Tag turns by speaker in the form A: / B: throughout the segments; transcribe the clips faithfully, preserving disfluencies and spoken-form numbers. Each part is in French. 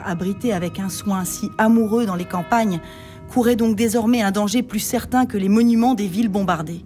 A: abrités avec un soin si amoureux dans les campagnes, couraient donc désormais un danger plus certain que les monuments des villes bombardées.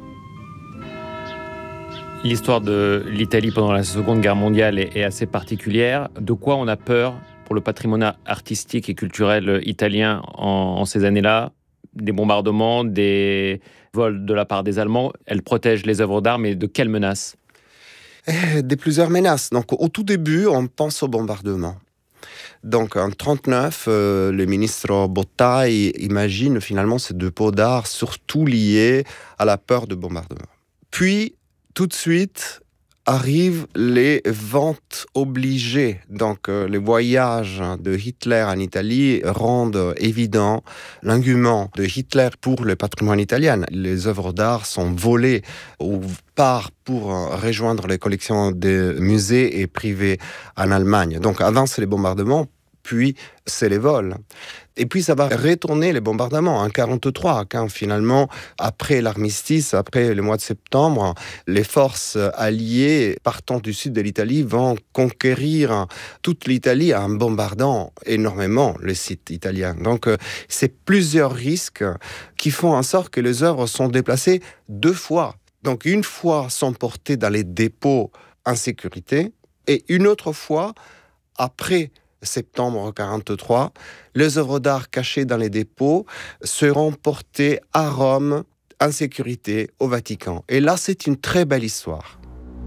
B: L'histoire de l'Italie pendant la Seconde Guerre mondiale est assez particulière. De quoi on a peur pour le patrimoine artistique et culturel italien en, en ces années-là? Des bombardements, des vols de la part des Allemands. Elle protège les œuvres d'art, mais de quelles menaces?
C: Des plusieurs menaces. Donc, au tout début, on pense au bombardement. Donc, en trente-neuf, euh, le ministre Botta imagine finalement ces dépôts d'art surtout liés à la peur de bombardement. Puis, tout de suite, arrivent les ventes obligées. Donc, euh, les voyages de Hitler en Italie rendent évident l'engouement de Hitler pour le patrimoine italien. Les œuvres d'art sont volées ou partent pour rejoindre les collections des musées et privés en Allemagne. Donc, avant, c'est les bombardements, puis c'est les vols. Et puis ça va retourner les bombardements en quarante-trois, quand finalement, après l'armistice, après le mois de septembre, les forces alliées partant du sud de l'Italie vont conquérir toute l'Italie en bombardant énormément les sites italiens. Donc c'est plusieurs risques qui font en sorte que les œuvres sont déplacées deux fois. Donc une fois sont portées dans les dépôts en sécurité, et une autre fois, après septembre quarante-trois, les œuvres d'art cachées dans les dépôts seront portées à Rome en sécurité au Vatican. Et là, c'est une très belle histoire.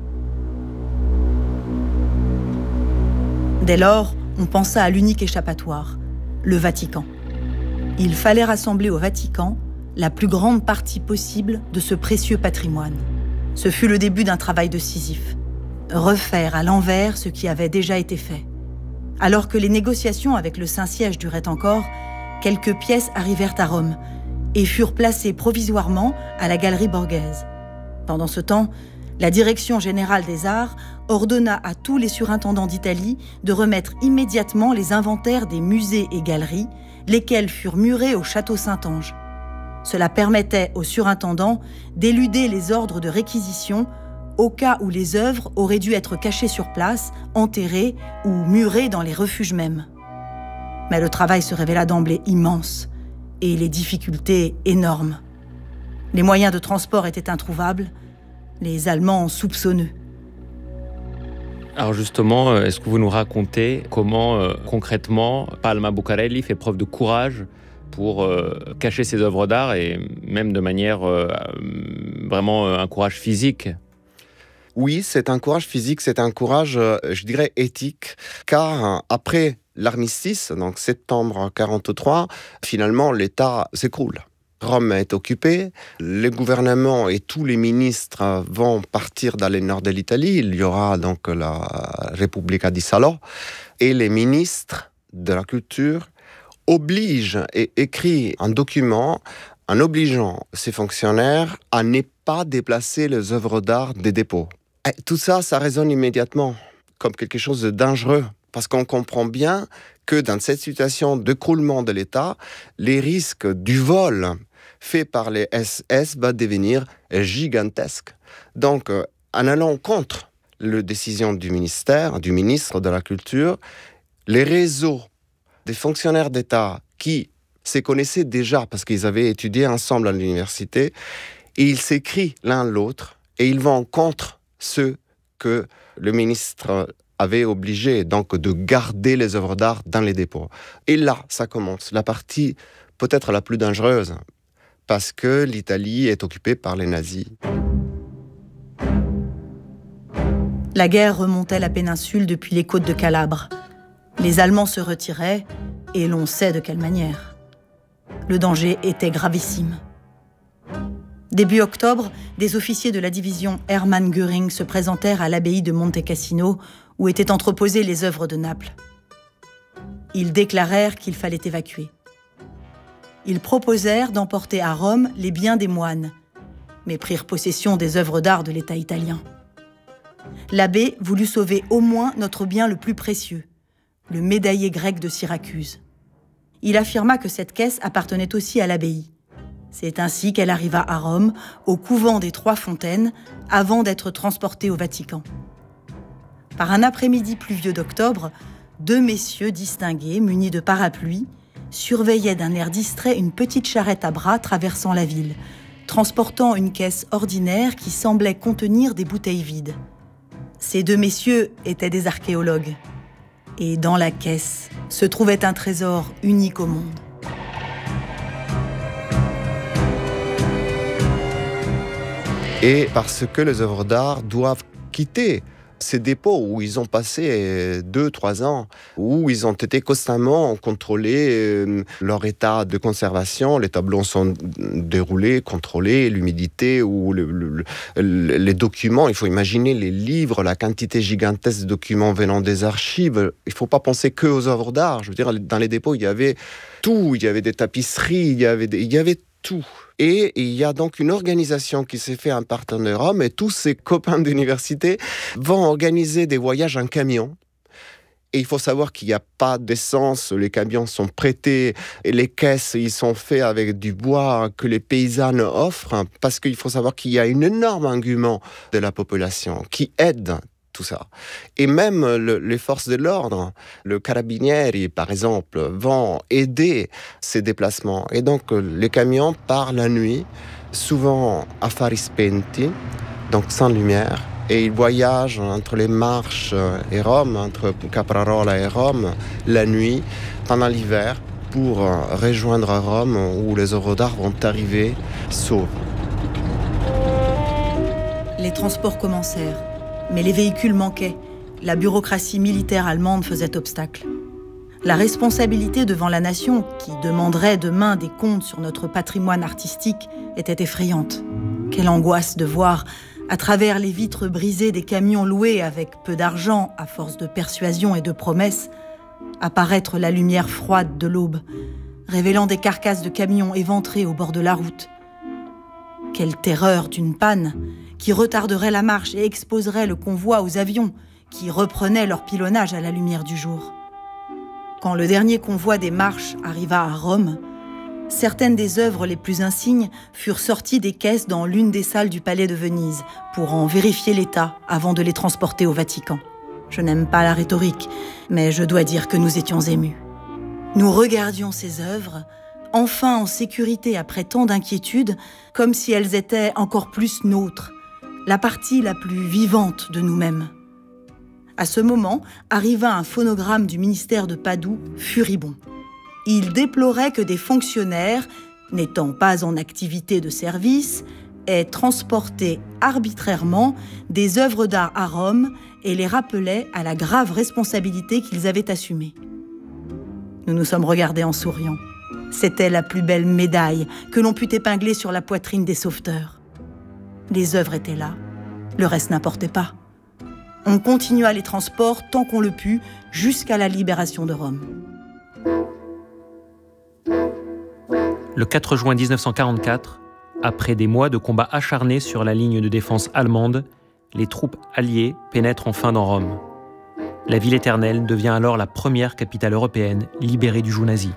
A: Dès lors, on pensa à l'unique échappatoire, le Vatican. Il fallait rassembler au Vatican la plus grande partie possible de ce précieux patrimoine. Ce fut le début d'un travail de Sisyphe. Refaire à l'envers ce qui avait déjà été fait. Alors que les négociations avec le Saint-Siège duraient encore, quelques pièces arrivèrent à Rome et furent placées provisoirement à la Galerie Borghese. Pendant ce temps, la Direction générale des arts ordonna à tous les surintendants d'Italie de remettre immédiatement les inventaires des musées et galeries, lesquels furent murés au château Saint-Ange. Cela permettait aux surintendants d'éluder les ordres de réquisition au cas où les œuvres auraient dû être cachées sur place, enterrées ou murées dans les refuges mêmes. Mais le travail se révéla d'emblée immense et les difficultés énormes. Les moyens de transport étaient introuvables, les Allemands soupçonneux.
B: Alors justement, est-ce que vous nous racontez comment, euh, concrètement, Palma Bucarelli fait preuve de courage pour euh, cacher ses œuvres d'art et même de manière euh, vraiment euh, un courage physique?
C: Oui, c'est un courage physique, c'est un courage, je dirais, éthique, car après l'armistice, donc septembre quarante-trois, finalement, l'État s'écroule. Rome est occupée, le gouvernement et tous les ministres vont partir dans le nord de l'Italie, il y aura donc la Repubblica di Salò, et les ministres de la culture obligent et écrivent un document en obligeant ces fonctionnaires à ne pas déplacer les œuvres d'art des dépôts. Et tout ça, ça résonne immédiatement comme quelque chose de dangereux, parce qu'on comprend bien que dans cette situation d'écroulement de l'État, les risques du vol fait par les S S va devenir gigantesques. Donc, en allant contre la décision du ministère, du ministre de la Culture, les réseaux des fonctionnaires d'État qui se connaissaient déjà parce qu'ils avaient étudié ensemble à l'université, et ils s'écrivent l'un l'autre et ils vont contre ceux que le ministre avait obligé donc de garder les œuvres d'art dans les dépôts. Et là, ça commence, la partie peut-être la plus dangereuse, parce que l'Italie est occupée par les nazis.
A: La guerre remontait la péninsule depuis les côtes de Calabre. Les Allemands se retiraient, et l'on sait de quelle manière. Le danger était gravissime. Début octobre, des officiers de la division Hermann Göring se présentèrent à l'abbaye de Monte Cassino, où étaient entreposées les œuvres de Naples. Ils déclarèrent qu'il fallait évacuer. Ils proposèrent d'emporter à Rome les biens des moines, mais prirent possession des œuvres d'art de l'État italien. L'abbé voulut sauver au moins notre bien le plus précieux, le médaillé grec de Syracuse. Il affirma que cette caisse appartenait aussi à l'abbaye. C'est ainsi qu'elle arriva à Rome, au couvent des Trois Fontaines, avant d'être transportée au Vatican. Par un après-midi pluvieux d'octobre, deux messieurs distingués, munis de parapluies, surveillaient d'un air distrait une petite charrette à bras traversant la ville, transportant une caisse ordinaire qui semblait contenir des bouteilles vides. Ces deux messieurs étaient des archéologues. Et dans la caisse se trouvait un trésor unique au monde.
C: Et parce que les œuvres d'art doivent quitter ces dépôts où ils ont passé deux, trois ans, où ils ont été constamment contrôlés, euh, leur état de conservation, les tableaux sont déroulés, contrôlés, l'humidité ou le, le, le, les documents. Il faut imaginer les livres, la quantité gigantesque de documents venant des archives. Il ne faut pas penser que aux œuvres d'art. Je veux dire, dans les dépôts, il y avait tout. Il y avait des tapisseries, il y avait, des, il y avait tout. Et il y a donc une organisation qui s'est fait un partenaire Rome et tous ses copains d'université vont organiser des voyages en camion. Et il faut savoir qu'il n'y a pas d'essence, les camions sont prêtés et les caisses, ils sont faits avec du bois que les paysannes offrent parce qu'il faut savoir qu'il y a un énorme engouement de la population qui aide tout ça. Et même le, les forces de l'ordre, le carabinieri par exemple, vont aider ces déplacements. Et donc les camions partent la nuit, souvent à fari spenti, donc sans lumière, et ils voyagent entre les Marches et Rome, entre Caprarola et Rome, la nuit, pendant l'hiver, pour rejoindre Rome où les œuvres d'art vont arriver sauves.
A: Les transports commencèrent. Mais les véhicules manquaient. La bureaucratie militaire allemande faisait obstacle. La responsabilité devant la nation, qui demanderait demain des comptes sur notre patrimoine artistique, était effrayante. Quelle angoisse de voir, à travers les vitres brisées des camions loués avec peu d'argent, à force de persuasion et de promesses, apparaître la lumière froide de l'aube, révélant des carcasses de camions éventrés au bord de la route. Quelle terreur d'une panne qui retarderait la marche et exposerait le convoi aux avions qui reprenaient leur pilonnage à la lumière du jour. Quand le dernier convoi des Marches arriva à Rome, certaines des œuvres les plus insignes furent sorties des caisses dans l'une des salles du palais de Venise pour en vérifier l'état avant de les transporter au Vatican. Je n'aime pas la rhétorique, mais je dois dire que nous étions émus. Nous regardions ces œuvres, enfin en sécurité après tant d'inquiétudes, comme si elles étaient encore plus nôtres, la partie la plus vivante de nous-mêmes. À ce moment, arriva un phonogramme du ministère de Padoue, furibond. Il déplorait que des fonctionnaires, n'étant pas en activité de service, aient transporté arbitrairement des œuvres d'art à Rome et les rappelait à la grave responsabilité qu'ils avaient assumée. Nous nous sommes regardés en souriant. C'était la plus belle médaille que l'on put épingler sur la poitrine des sauveteurs. Les œuvres étaient là, le reste n'importait pas. On continua les transports tant qu'on le put, jusqu'à la libération de Rome.
D: Le quatre juin dix-neuf cent quarante-quatre, après des mois de combats acharnés sur la ligne de défense allemande, les troupes alliées pénètrent enfin dans Rome. La ville éternelle devient alors la première capitale européenne libérée du joug nazi.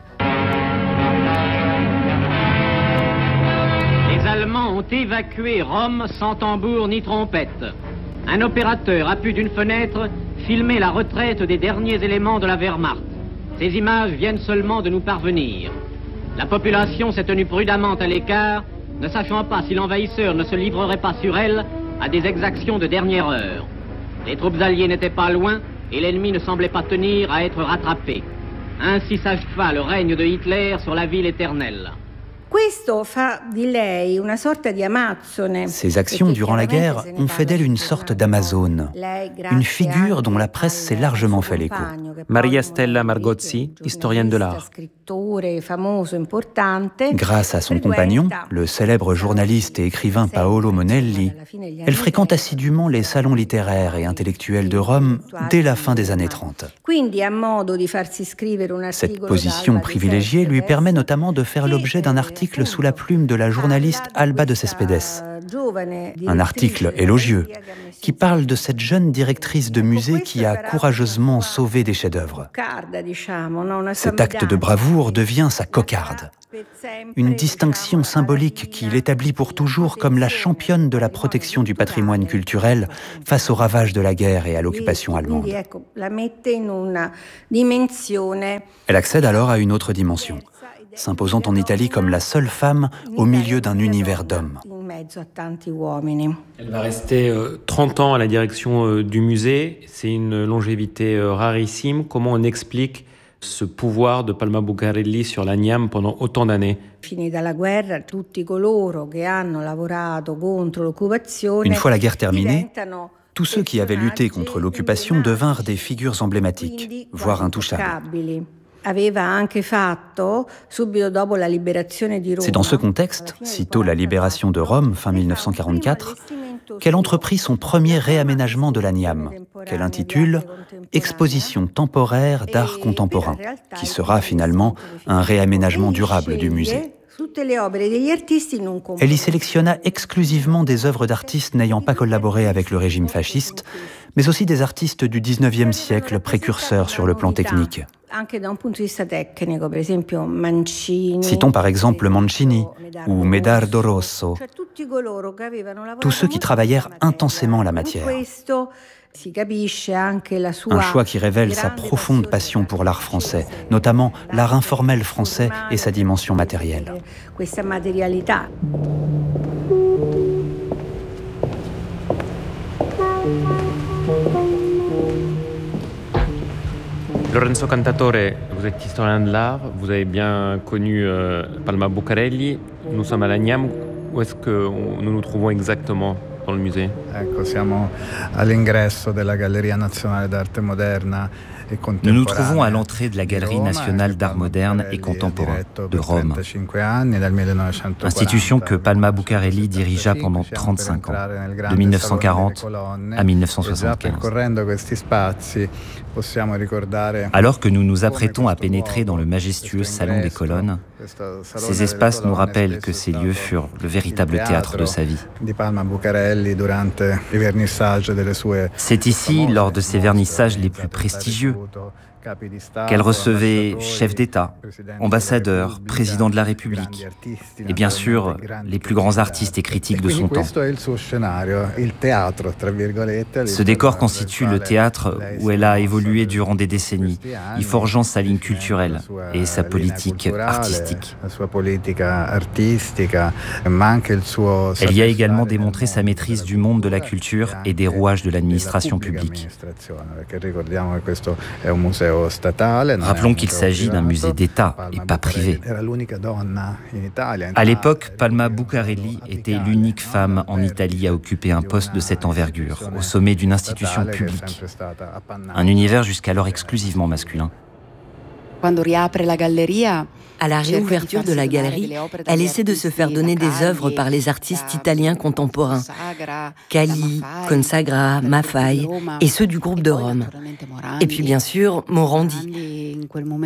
E: Les Allemands ont évacué Rome sans tambour ni trompette. Un opérateur a pu d'une fenêtre filmer la retraite des derniers éléments de la Wehrmacht. Ces images viennent seulement de nous parvenir. La population s'est tenue prudemment à l'écart, ne sachant pas si l'envahisseur ne se livrerait pas sur elle à des exactions de dernière heure. Les troupes alliées n'étaient pas loin et l'ennemi ne semblait pas tenir à être rattrapé. Ainsi s'acheva le règne de Hitler sur la ville éternelle.
F: Ces actions durant la guerre ont fait d'elle une sorte d'Amazone, une figure dont la presse s'est largement fait l'écho.
D: Maria Stella Margozzi, historienne de l'art.
F: Grâce à son compagnon, le célèbre journaliste et écrivain Paolo Monelli, elle fréquente assidûment les salons littéraires et intellectuels de Rome dès la fin des années trente. Cette position privilégiée lui permet notamment de faire l'objet d'un article sous la plume de la journaliste Alba de Cespedes. Un article élogieux qui parle de cette jeune directrice de musée qui a courageusement sauvé des chefs-d'œuvre. Cet acte de bravoure devient sa cocarde. Une distinction symbolique qui l'établit pour toujours comme la championne de la protection du patrimoine culturel face aux ravages de la guerre et à l'occupation allemande. Elle accède alors à une autre dimension, s'imposant en Italie comme la seule femme au milieu d'un univers d'hommes.
D: Elle va rester euh, trente ans à la direction euh, du musée. C'est une longévité euh, rarissime. Comment on explique ce pouvoir de Palma Bucarelli sur la Niam pendant autant d'années?
F: Une fois la guerre terminée, tous ceux qui avaient lutté contre l'occupation devinrent des figures emblématiques, voire intouchables. C'est dans ce contexte, sitôt la libération de Rome, fin mille neuf cent quarante-quatre, qu'elle entreprit son premier réaménagement de la Niam, qu'elle intitule « Exposition temporaire d'art contemporain », qui sera finalement un réaménagement durable du musée. Elle y sélectionna exclusivement des œuvres d'artistes n'ayant pas collaboré avec le régime fasciste, mais aussi des artistes du dix-neuvième siècle précurseurs sur le plan technique. Citons par exemple Mancini ou Medardo Rosso, tous ceux qui travaillèrent intensément la matière. Un choix qui révèle sa profonde passion pour l'art français, notamment l'art informel français et sa dimension matérielle.
B: Lorenzo Cantatore, vous êtes historien de l'art, vous avez bien connu euh, Palma Bucarelli. Nous sommes à la Niam. Où est-ce que on, nous nous trouvons exactement dans le musée?
G: Ecco, siamo all'ingresso della Galleria Nazionale d'Arte Moderna.
H: Nous nous trouvons à l'entrée de la Galerie nationale d'art moderne et contemporain de Rome, institution que Palma Bucarelli dirigea pendant trente-cinq ans, de mille neuf cent quarante à mille neuf cent soixante-quinze. Alors que nous nous apprêtons à pénétrer dans le majestueux Salon des Colonnes, ces espaces nous rappellent que ces lieux furent le véritable théâtre de sa vie. C'est ici, lors de ses vernissages les plus prestigieux, qu'elle recevait chefs d'État, ambassadeurs, présidents de la République et bien sûr les plus grands artistes et critiques de son temps. Ce décor constitue le théâtre où elle a évolué durant des décennies, y forgeant sa ligne culturelle et sa politique artistique. Elle y a également démontré sa maîtrise du monde de la culture et des rouages de l'administration publique. Rappelons qu'il s'agit d'un musée d'État et pas privé. À l'époque, Palma Bucarelli était l'unique femme en Italie à occuper un poste de cette envergure, au sommet d'une institution publique. Un univers jusqu'alors exclusivement masculin.
I: À la réouverture de la galerie, elle essaie de se faire donner des œuvres par les artistes italiens contemporains, Cali, Consagra, Maffei et ceux du groupe de Rome. Et puis bien sûr, Morandi.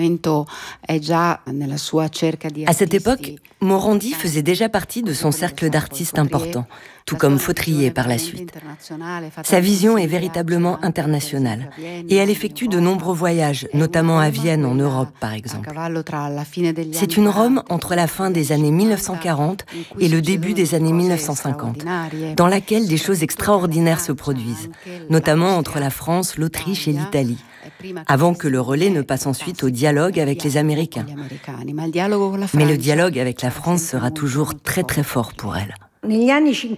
I: À cette époque, Morandi faisait déjà partie de son cercle d'artistes importants, tout comme Fautrier par la suite. Sa vision est véritablement internationale et elle effectue de nombreux voyages, notamment à Vienne en Europe par exemple. C'est une Rome entre la fin des années mille neuf cent quarante et le début des années mille neuf cent cinquante, dans laquelle des choses extraordinaires se produisent, notamment entre la France, l'Autriche et l'Italie, avant que le relais ne passe ensuite au dialogue avec les Américains. Mais le dialogue avec la France sera toujours très très fort pour elle.
F: Les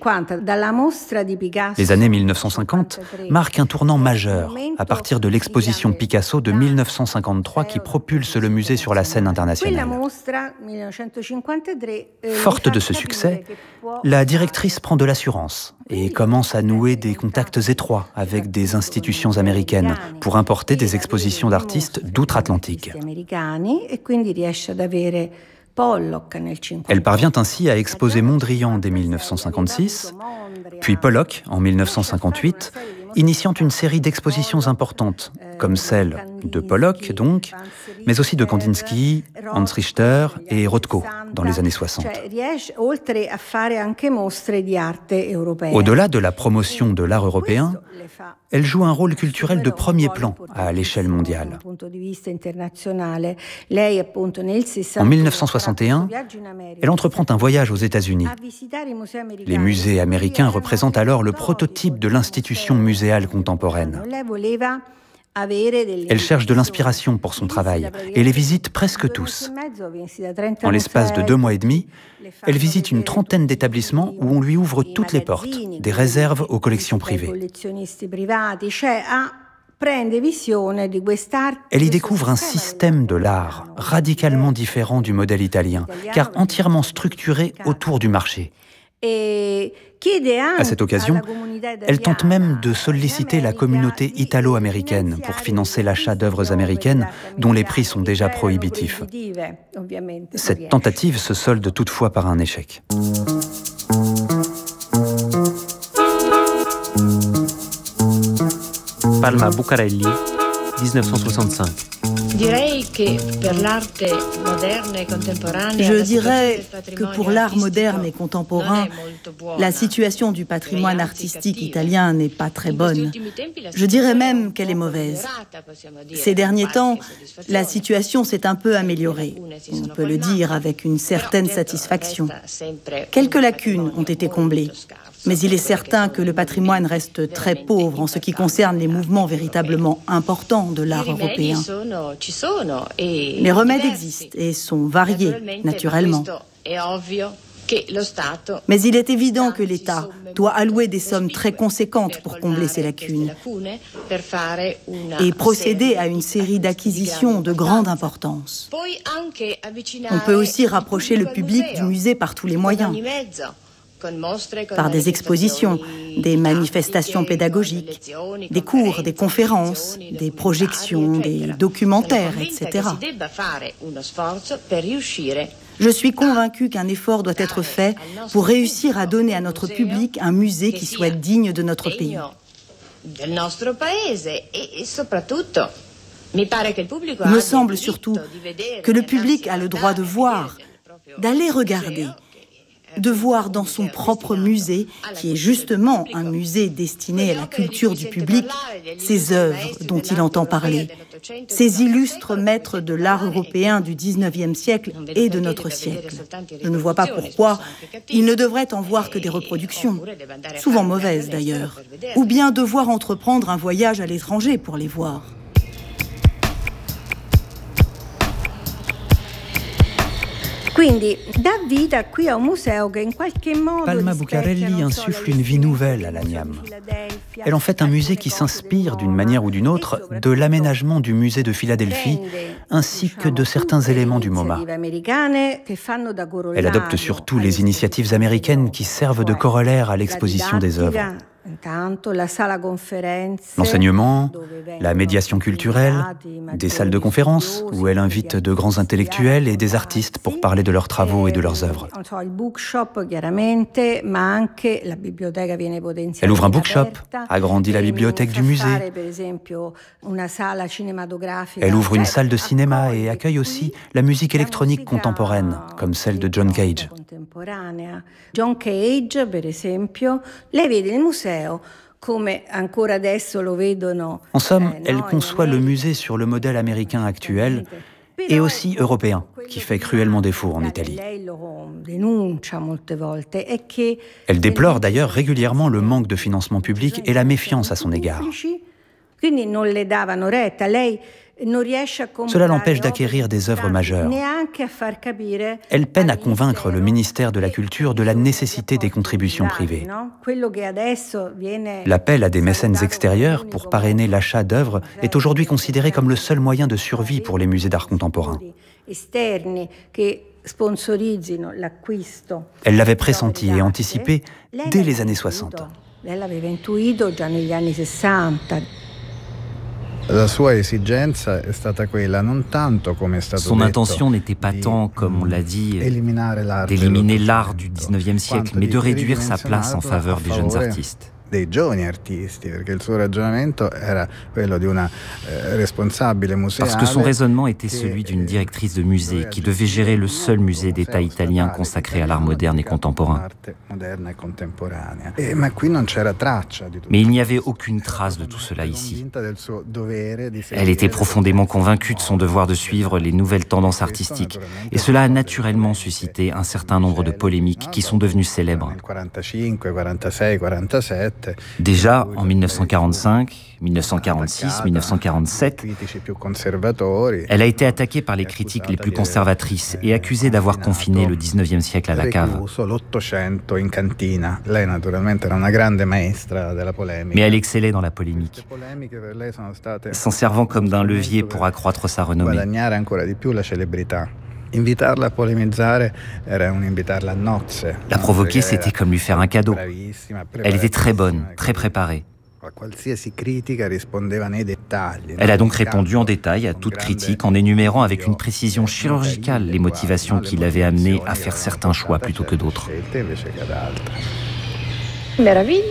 F: années mille neuf cent cinquante marquent un tournant majeur à partir de l'exposition Picasso de mille neuf cent cinquante-trois qui propulse le musée sur la scène internationale. Forte de ce succès, la directrice prend de l'assurance et commence à nouer des contacts étroits avec des institutions américaines pour importer des expositions d'artistes d'outre-Atlantique. Elle parvient ainsi à exposer Mondrian dès mille neuf cent cinquante-six, puis Pollock en mille neuf cent cinquante-huit, initiant une série d'expositions importantes comme celle de Pollock donc, mais aussi de Kandinsky, Hans Richter et Rothko dans les années soixante. Au-delà de la promotion de l'art européen, elle joue un rôle culturel de premier plan à l'échelle mondiale. En mille neuf cent soixante et un, elle entreprend un voyage aux États-Unis. Les musées américains représentent alors le prototype de l'institution muséale contemporaine. Elle cherche de l'inspiration pour son travail et les visite presque tous. En l'espace de deux mois et demi, elle visite une trentaine d'établissements où on lui ouvre toutes les portes, des réserves aux collections privées. Elle y découvre un système de l'art radicalement différent du modèle italien, car entièrement structuré autour du marché. À cette occasion, elle tente même de solliciter la communauté italo-américaine pour financer l'achat d'œuvres américaines dont les prix sont déjà prohibitifs. Cette tentative se solde toutefois par un échec.
D: Palma Bucarelli, dix-neuf cent soixante-cinq.
A: Je dirais que pour l'art moderne et contemporain, la situation du patrimoine artistique italien n'est pas très bonne. Je dirais même qu'elle est mauvaise. Ces derniers temps, la situation s'est un peu améliorée. On peut le dire avec une certaine satisfaction. Quelques lacunes ont été comblées. Mais il est certain que le patrimoine reste très pauvre en ce qui concerne les mouvements véritablement importants de l'art européen. Les remèdes existent et sont variés, naturellement. Mais il est évident que l'État doit allouer des sommes très conséquentes pour combler ces lacunes et procéder à une série d'acquisitions de grande importance. On peut aussi rapprocher le public du musée par tous les moyens. Par des expositions, des manifestations pédagogiques, des cours, des conférences, des projections, des documentaires, et cetera. Je suis convaincue qu'un effort doit être fait pour réussir à donner à notre public un musée qui soit digne de notre pays. Il me semble surtout que le public a le droit de voir, d'aller regarder, de voir dans son propre musée, qui est justement un musée destiné à la culture du public, ces œuvres dont il entend parler, ces illustres maîtres de l'art européen du dix-neuvième siècle et de notre siècle. Je ne vois pas pourquoi il ne devrait en voir que des reproductions, souvent mauvaises d'ailleurs, ou bien devoir entreprendre un voyage à l'étranger pour les voir.
F: Palma Bucarelli insuffle une vie nouvelle à l'A N I A M. Elle en fait un musée qui s'inspire, d'une manière ou d'une autre, de l'aménagement du musée de Philadelphie, ainsi que de certains éléments du MoMA. Elle adopte surtout les initiatives américaines qui servent de corollaire à l'exposition des œuvres. L'enseignement, la médiation culturelle, des salles de conférences où elle invite de grands intellectuels et des artistes pour parler de leurs travaux et de leurs œuvres. Elle ouvre un bookshop, agrandit la bibliothèque du musée. Elle ouvre une salle de cinéma et accueille aussi la musique électronique contemporaine, comme celle de John Cage.
J: John Cage, per esempio, lei vede il museo come ancora adesso lo vedono.
F: En somme, elle conçoit le musée sur le modèle américain actuel et aussi européen, qui fait cruellement défaut en Italie. Elle déplore d'ailleurs régulièrement le manque de financement public et la méfiance à son égard. Cela l'empêche d'acquérir des œuvres majeures. Elle peine à convaincre le ministère de la Culture de la nécessité des contributions privées. L'appel à des mécènes extérieurs pour parrainer l'achat d'œuvres est aujourd'hui considéré comme le seul moyen de survie pour les musées d'art contemporain. Elle l'avait pressenti et anticipé dès les années soixante.
H: Son intention n'était pas tant, comme on l'a dit, d'éliminer l'art du dix-neuvième siècle, mais de réduire sa place en faveur des jeunes artistes.
G: dei giovani artisti, perché il suo ragionamento era quello di una responsabile museale.
H: Parce que son raisonnement était celui d'une directrice de musée qui devait gérer le seul musée d'État italien consacré à l'art moderne et contemporain. Mais il n'y avait aucune trace de tout cela ici. Elle était profondément convaincue de son devoir de suivre les nouvelles tendances artistiques, et cela a naturellement suscité un certain nombre de polémiques qui sont devenues célèbres. Déjà, en mille neuf cent quarante-cinq, mille neuf cent quarante-six, mille neuf cent quarante-sept, elle a été attaquée par les critiques les plus conservatrices et accusée d'avoir confiné le dix-neuvième siècle à la cave. Mais elle excellait dans la polémique, s'en servant comme d'un levier pour accroître sa renommée. La provoquer, c'était comme lui faire un cadeau. Elle était très bonne, très préparée. Elle a donc répondu en détail à toute critique en énumérant avec une précision chirurgicale les motivations qui l'avaient amenée à faire certains choix plutôt que d'autres.
A: Il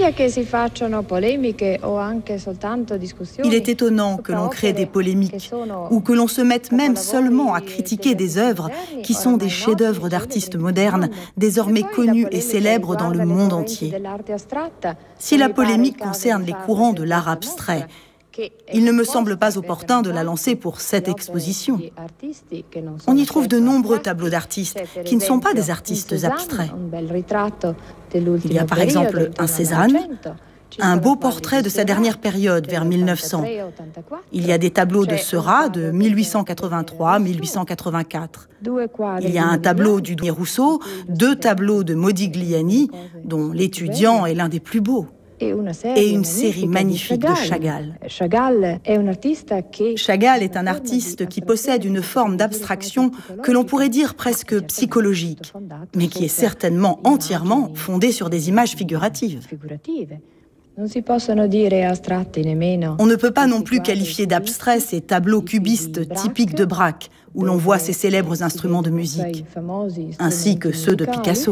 A: est étonnant que l'on crée des polémiques ou que l'on se mette même seulement à critiquer des œuvres qui sont des chefs-d'œuvre d'artistes modernes, désormais connus et célèbres dans le monde entier. Si la polémique concerne les courants de l'art abstrait, il ne me semble pas opportun de la lancer pour cette exposition. On y trouve de nombreux tableaux d'artistes qui ne sont pas des artistes abstraits. Il y a par exemple un Cézanne, un beau portrait de sa dernière période, vers mille neuf cents. Il y a des tableaux de Seurat de mille huit cent quatre-vingt-trois à mille huit cent quatre-vingt-quatre. Il y a un tableau du Rousseau, deux tableaux de Modigliani, dont L'étudiant est l'un des plus beaux. Et une série magnifique de Chagall. Chagall est un artiste qui possède une forme d'abstraction que l'on pourrait dire presque psychologique, mais qui est certainement entièrement fondée sur des images figuratives. On ne peut pas non plus qualifier d'abstrait ces tableaux cubistes typiques de Braque, où l'on voit ses célèbres instruments de musique, ainsi que ceux de Picasso.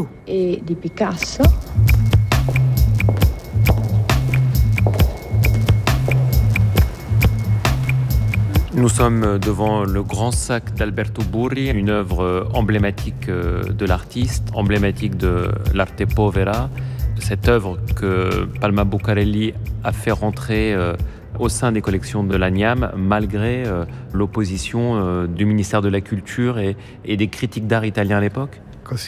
B: Nous sommes devant le Grand Sac d'Alberto Burri, une œuvre emblématique de l'artiste, emblématique de l'arte povera. Cette œuvre que Palma Bucarelli a fait rentrer au sein des collections de l'A N I A M, malgré l'opposition du ministère de la Culture et, et des critiques d'art italiens à l'époque.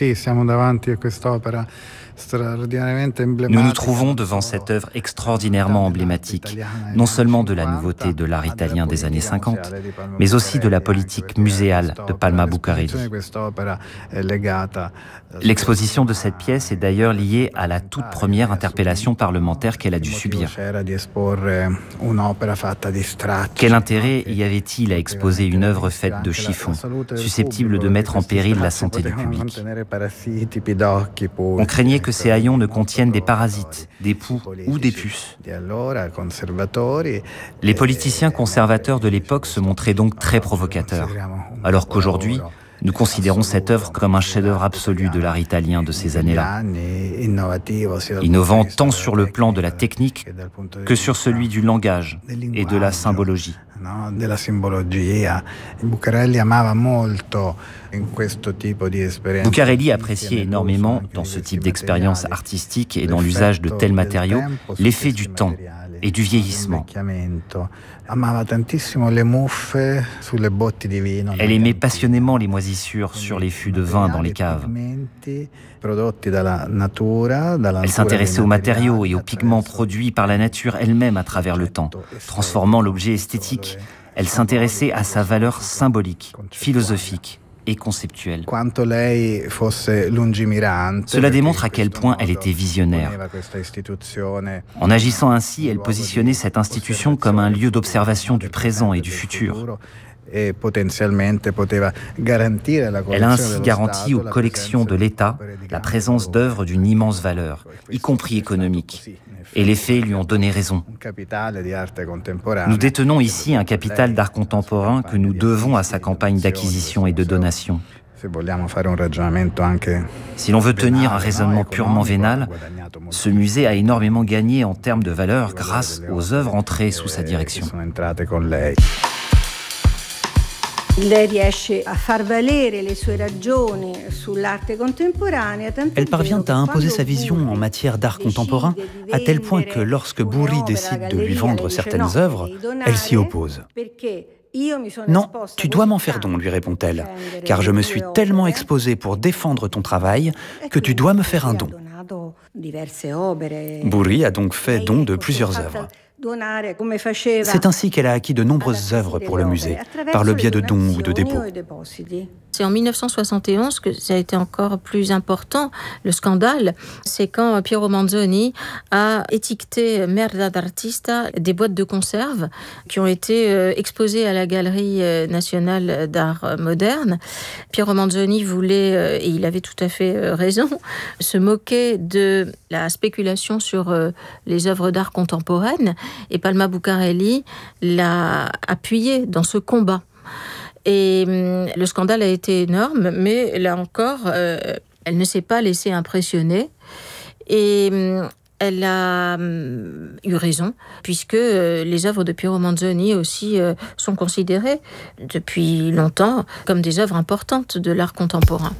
H: Nous nous trouvons devant cette œuvre extraordinairement emblématique, non seulement de la nouveauté de l'art italien des années cinquante, mais aussi de la politique muséale de Palma Bucarelli. L'exposition de cette pièce est d'ailleurs liée à la toute première interpellation parlementaire qu'elle a dû subir. Quel intérêt y avait-il à exposer une œuvre faite de chiffon, susceptible de mettre en péril la santé du public? On craignait que ces haillons ne contiennent des parasites, des poux ou des puces. Les politiciens conservateurs de l'époque se montraient donc très provocateurs, alors qu'aujourd'hui, nous considérons cette œuvre comme un chef-d'œuvre absolu de l'art italien de ces années-là, innovant tant sur le plan de la technique que sur celui du langage et de la symbologie. Bucarelli appréciait énormément, dans ce type d'expérience artistique et dans l'usage de tels matériaux, l'effet du temps et du vieillissement. Elle aimait passionnément les moisissures sur les fûts de vin dans les caves. Elle s'intéressait aux matériaux et aux pigments produits par la nature elle-même à travers le temps, transformant l'objet esthétique. Elle s'intéressait à sa valeur symbolique, philosophique et conceptuelle. Cela démontre à quel point elle était visionnaire. En agissant ainsi, elle positionnait cette institution comme un lieu d'observation du présent et du futur. Elle a ainsi garanti aux collections de l'État la présence d'œuvres d'une immense valeur, y compris économique. Et les faits lui ont donné raison. Nous détenons ici un capital d'art contemporain que nous devons à sa campagne d'acquisition et de donation. Si l'on veut tenir un raisonnement purement vénal, ce musée a énormément gagné en termes de valeur grâce aux œuvres entrées sous sa direction.
F: Elle parvient à imposer sa vision en matière d'art contemporain à tel point que lorsque Burri décide de lui vendre certaines œuvres, elle s'y oppose. « Non, tu dois m'en faire don, lui répond-elle, car je me suis tellement exposée pour défendre ton travail que tu dois me faire un don. » Burri a donc fait don de plusieurs œuvres. C'est ainsi qu'elle a acquis de nombreuses œuvres pour le musée, par le biais de dons ou de dépôts.
K: C'est en mille neuf cent soixante et onze que ça a été encore plus important, le scandale. C'est quand Piero Manzoni a étiqueté merda d'artista des boîtes de conserve qui ont été exposées à la Galerie nationale d'art moderne. Piero Manzoni voulait, et il avait tout à fait raison, se moquer de la spéculation sur les œuvres d'art contemporaines. Et Palma Bucarelli l'a appuyé dans ce combat. Et le scandale a été énorme, mais là encore, euh, elle ne s'est pas laissée impressionner. Et euh, elle a euh, eu raison, puisque euh, les œuvres de Piero Manzoni aussi euh, sont considérées depuis longtemps comme des œuvres importantes de l'art contemporain.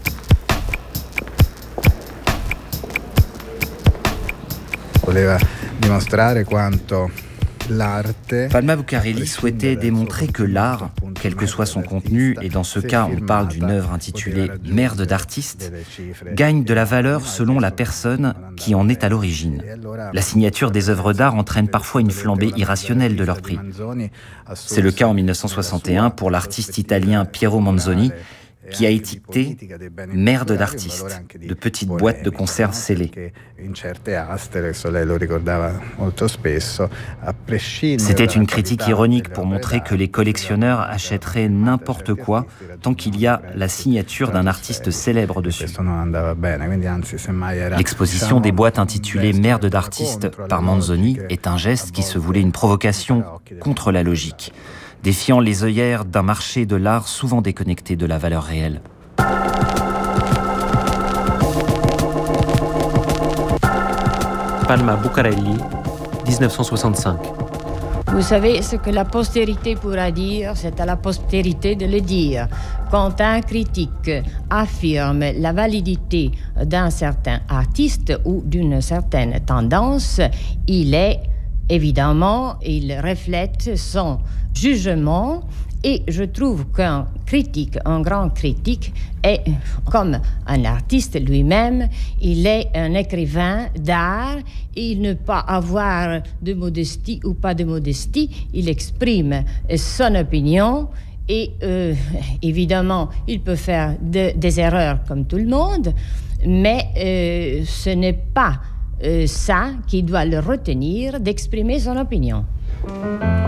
G: Voleva dimostrare quanto
H: Palma Bucarelli souhaitait démontrer que l'art, quel que soit son contenu, et dans ce cas on parle d'une œuvre intitulée « Merde d'artiste », gagne de la valeur selon la personne qui en est à l'origine. La signature des œuvres d'art entraîne parfois une flambée irrationnelle de leur prix. C'est le cas en mille neuf cent soixante et un pour l'artiste italien Piero Manzoni, qui a étiqueté « Merde d'artiste », de petites boîtes de conserve scellées. C'était une critique ironique pour montrer que les collectionneurs achèteraient n'importe quoi tant qu'il y a la signature d'un artiste célèbre dessus. L'exposition des boîtes intitulées « Merde d'artiste » par Manzoni est un geste qui se voulait une provocation contre la logique, défiant les œillères d'un marché de l'art souvent déconnecté de la valeur réelle.
D: Palma Bucarelli, dix-neuf cent soixante-cinq.
L: Vous savez, ce que la postérité pourra dire, c'est à la postérité de le dire. Quand un critique affirme la validité d'un certain artiste ou d'une certaine tendance, il est évidemment, il reflète son jugement, et je trouve qu'un critique, un grand critique, est comme un artiste lui-même, il est un écrivain d'art, et il ne peut pas avoir de modestie ou pas de modestie, il exprime son opinion, et euh, évidemment, il peut faire de, des erreurs comme tout le monde, mais euh, ce n'est pas euh, ça qui doit le retenir d'exprimer son opinion.